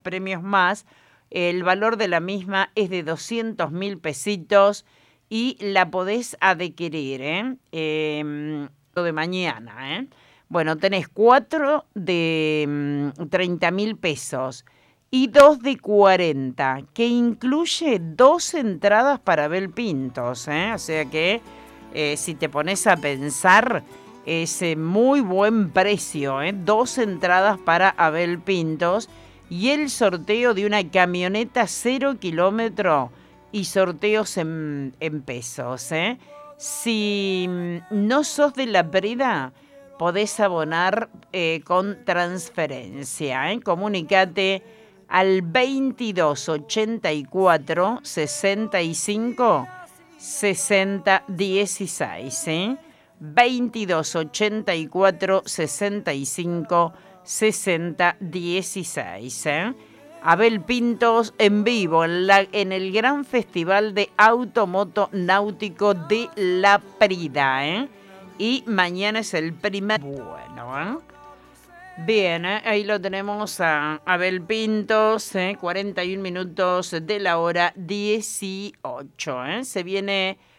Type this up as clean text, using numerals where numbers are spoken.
premios más. El valor de la misma es de 200.000 pesitos y la podés adquirir, lo de mañana, Bueno, tenés 4 de 30.000 pesos y 2 de 40, que incluye 2 entradas para Abel Pintos, O sea que si te pones a pensar, es muy buen precio, 2 entradas para Abel Pintos y el sorteo de una camioneta 0 kilómetro y sorteos en pesos, Si no sos de La Prida, podés abonar con transferencia, Comunicate al 2284 65 60 16, 2284 65 60 16, Abel Pintos en vivo en el Gran Festival de Automoto Náutico de La Prida, Y mañana es el primer... Bueno, Bien, ahí lo tenemos a Abel Pintos, 41 minutos de la hora 18, Se viene